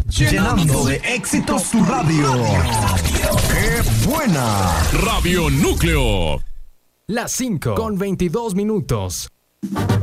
Llenando de éxitos tu radio. ¡Qué buena! Radio Núcleo. Las 5 con 22 minutos.